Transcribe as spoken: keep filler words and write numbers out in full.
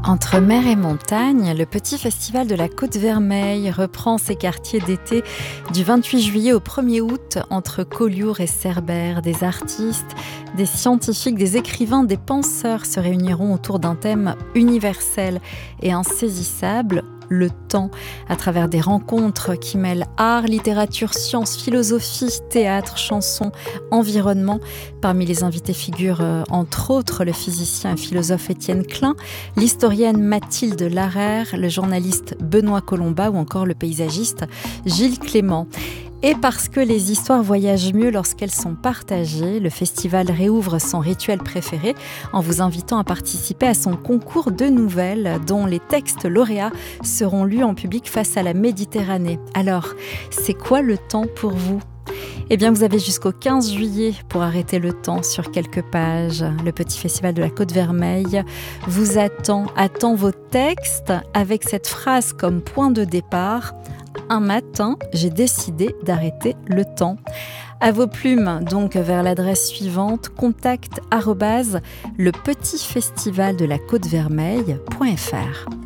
Entre mer et montagne, le petit festival de la Côte-Vermeille reprend ses quartiers d'été du vingt-huit juillet au premier août entre Collioure et Cerbère. Des artistes, des scientifiques, des écrivains, des penseurs se réuniront autour d'un thème universel et insaisissable, le temps, à travers des rencontres qui mêlent art, littérature, sciences, philosophie, théâtre, chansons, environnement. Parmi les invités figurent euh, entre autres le physicien et philosophe Étienne Klein, l'historienne Mathilde Larère, le journaliste Benoît Colomba ou encore le paysagiste Gilles Clément. Et parce que les histoires voyagent mieux lorsqu'elles sont partagées, le festival réouvre son rituel préféré en vous invitant à participer à son concours de nouvelles dont les textes lauréats seront lus en public face à la Méditerranée. Alors, c'est quoi le temps pour vous ? Eh bien, vous avez jusqu'au quinze juillet pour arrêter le temps sur quelques pages. Le petit festival de la Côte-Vermeille vous attend, attend vos textes avec cette phrase comme point de départ. Un matin, j'ai décidé d'arrêter le temps. À vos plumes, donc vers l'adresse suivante, contact arobase le petit festival de la Côte-Vermeille point f r.